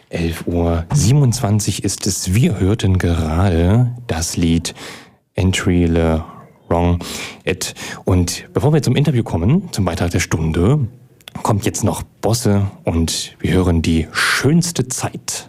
11:27 Uhr ist es. Wir hörten gerade das Lied Entry Le Wrong It. Und bevor wir zum Interview kommen, zum Beitrag der Stunde, kommt jetzt noch Bosse und wir hören die schönste Zeit.